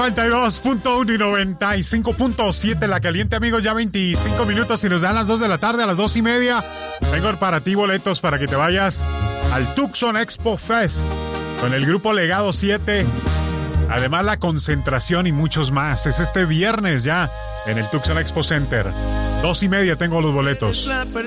92.1 y 95.7 La Caliente, amigos. Ya 25 minutos y nos dan las 2 de la tarde. A las 2:30 tengo para ti boletos para que te vayas al Tucson Expo Fest con el grupo Legado 7. Además, la concentración y muchos más. Es este viernes ya en el Tucson Expo Center. 2:30 tengo los boletos.